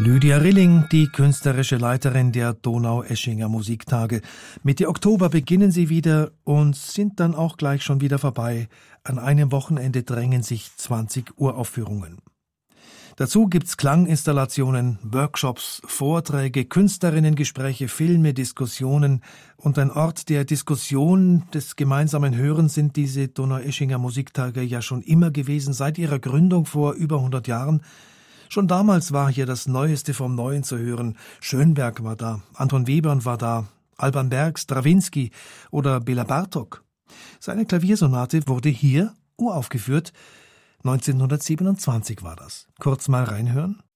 Lydia Rilling, die künstlerische Leiterin der Donaueschinger Musiktage. Mitte Oktober beginnen sie wieder und sind dann auch gleich schon wieder vorbei. An einem Wochenende drängen sich 20 Uraufführungen. Dazu gibt's Klanginstallationen, Workshops, Vorträge, Künstlerinnengespräche, Filme, Diskussionen und ein Ort der Diskussion, des gemeinsamen Hörens sind diese Donaueschinger Musiktage ja schon immer gewesen, seit ihrer Gründung vor über 100 Jahren. Schon damals war hier das Neueste vom Neuen zu hören. Schönberg war da, Anton Webern war da, Alban Berg, Strawinsky oder Bela Bartok. Seine Klaviersonate wurde hier uraufgeführt. 1927 war das. Kurz mal reinhören.